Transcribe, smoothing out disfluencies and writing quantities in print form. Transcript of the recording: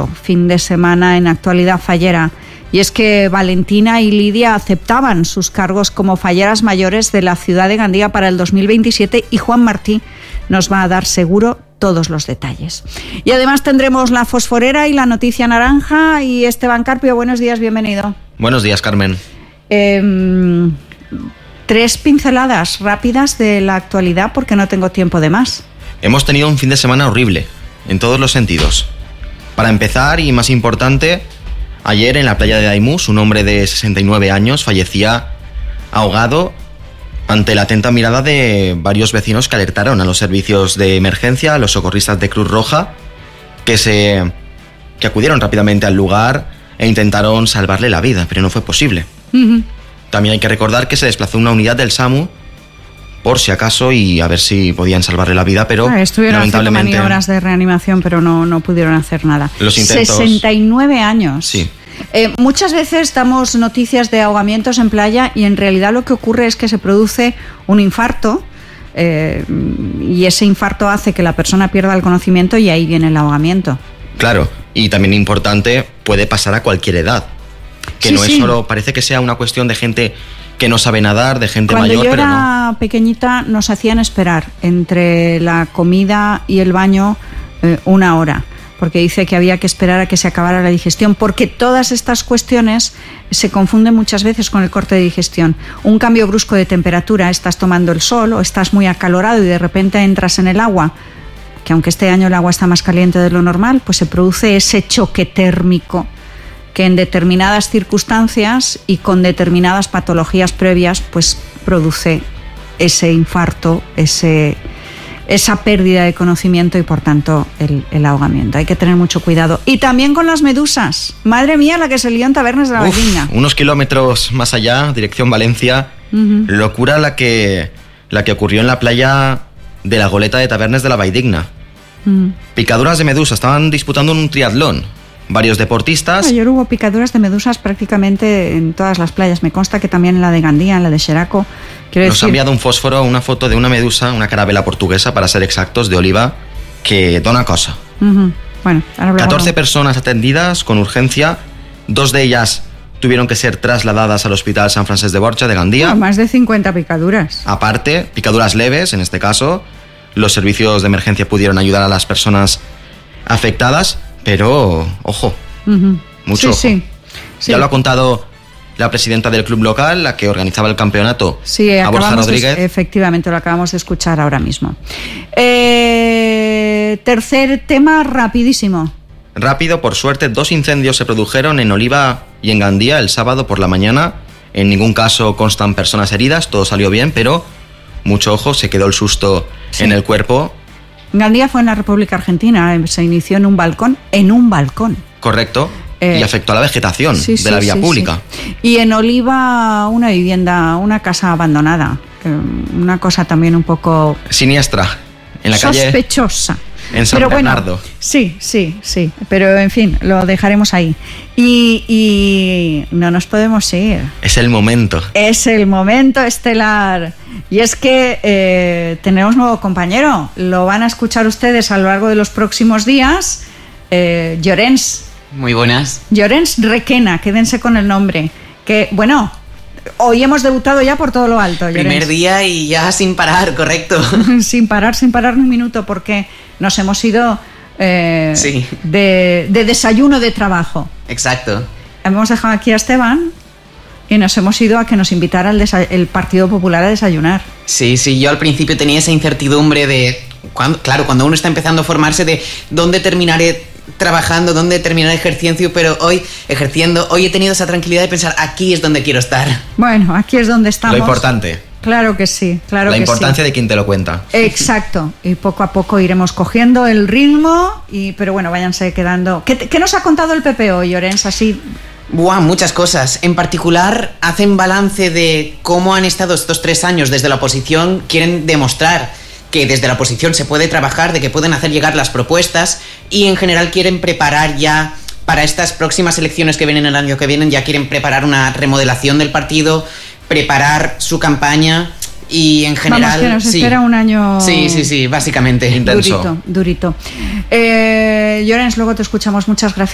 otro fin de semana en Actualidad Fallera. Y es que Valentina y Lidia aceptaban sus cargos como falleras mayores de la ciudad de Gandía para el 2027 y Juan Martí nos va a dar seguro todos los detalles. Y además tendremos la fosforera y la noticia naranja. Y Esteban Carpio, buenos días, bienvenido. Buenos días, Carmen. 3 pinceladas rápidas de la actualidad porque no tengo tiempo de más. Hemos tenido un fin de semana horrible, en todos los sentidos. Para empezar, y más importante, ayer en la playa de Daimús, un hombre de 69 años fallecía ahogado ante la atenta mirada de varios vecinos que alertaron a los servicios de emergencia, a los socorristas de Cruz Roja, que acudieron rápidamente al lugar e intentaron salvarle la vida, pero no fue posible. También hay que recordar que se desplazó una unidad del SAMU por si acaso y a ver si podían salvarle la vida, pero estuvieron lamentablemente haciendo maniobras de reanimación, pero no pudieron hacer nada. Los intentos... 69 años. Sí. Muchas veces damos noticias de ahogamientos en playa y en realidad lo que ocurre es que se produce un infarto y ese infarto hace que la persona pierda el conocimiento y ahí viene el ahogamiento. Claro, y también importante, puede pasar a cualquier edad. Que no es solo, parece que sea una cuestión de gente que no sabe nadar, de gente mayor, pero no. Cuando yo era pequeñita nos hacían esperar entre la comida y el baño 1 hora, porque dice que había que esperar a que se acabara la digestión, porque todas estas cuestiones se confunden muchas veces con el corte de digestión. Un cambio brusco de temperatura, estás tomando el sol o estás muy acalorado y de repente entras en el agua, que aunque este año el agua está más caliente de lo normal, pues se produce ese choque térmico que en determinadas circunstancias y con determinadas patologías previas, pues produce ese infarto, esa pérdida de conocimiento y por tanto el ahogamiento. Hay que tener mucho cuidado. Y también con las medusas. Madre mía, la que se lió en Tabernes de la Valldigna. Unos kilómetros más allá, dirección Valencia, locura la que ocurrió en la playa de la Goleta de Tabernes de la Valldigna. Picaduras de medusa, estaban disputando un triatlón. Varios deportistas. Ayer hubo picaduras de medusas prácticamente en todas las playas. Me consta que también en la de Gandía, en la de Xeraco. Nos ha enviado un fósforo, una foto de una medusa, una carabela portuguesa, para ser exactos, de Oliva, que dona cosa. Bueno, ahora 14 personas atendidas con urgencia. 2 de ellas tuvieron que ser trasladadas al Hospital Sant Francesc de Borja de Gandía. Más de 50 picaduras. Aparte, picaduras leves en este caso. Los servicios de emergencia pudieron ayudar a las personas afectadas. Pero, ojo, mucho ojo. Sí. Ya lo ha contado la presidenta del club local, la que organizaba el campeonato, a Borja Rodríguez. Efectivamente, lo acabamos de escuchar ahora mismo. Tercer tema, rapidísimo. Rápido, por suerte, 2 incendios se produjeron en Oliva y en Gandía el sábado por la mañana. En ningún caso constan personas heridas, todo salió bien, pero mucho ojo, se quedó el susto en el cuerpo. Gandía fue en la República Argentina, se inició en un balcón. Correcto, y afectó a la vegetación de la vía pública. Sí. Y en Oliva una vivienda, una casa abandonada, una cosa también un poco... siniestra, en la calle... sospechosa. En San Bernardo. Sí, pero en fin, lo dejaremos ahí. Y no nos podemos ir. Es el momento. Es el momento estelar. Y es que tenemos nuevo compañero. Lo van a escuchar ustedes a lo largo de los próximos días. Llorens. Muy buenas. Llorens Requena, quédense con el nombre. Que, bueno, hoy hemos debutado ya por todo lo alto, Llorens. Primer día y ya sin parar, correcto. sin parar ni un minuto, porque nos hemos ido de desayuno de trabajo. Exacto. Hemos dejado aquí a Esteban y nos hemos ido a que nos invitara el Partido Popular a desayunar. Sí, yo al principio tenía esa incertidumbre de, cuando uno está empezando a formarse, de dónde terminaré trabajando, dónde terminaré ejerciendo, pero hoy he tenido esa tranquilidad de pensar, aquí es donde quiero estar. Bueno, aquí es donde estamos. Lo importante. Claro que sí, claro que sí. La importancia de quien te lo cuenta. Exacto, y poco a poco iremos cogiendo el ritmo, pero bueno, váyanse quedando. ¿Qué nos ha contado el PP hoy, Llorens, así? Muchas cosas. En particular, hacen balance de cómo han estado estos 3 años desde la oposición. Quieren demostrar que desde la oposición se puede trabajar, de que pueden hacer llegar las propuestas, y en general quieren preparar ya para estas próximas elecciones que vienen el año que viene, ya quieren preparar una remodelación del partido, preparar su campaña y en general... Vamos, que nos espera un año... Sí, básicamente. Intenso. Durito. Llorens, luego te escuchamos. Muchas gracias.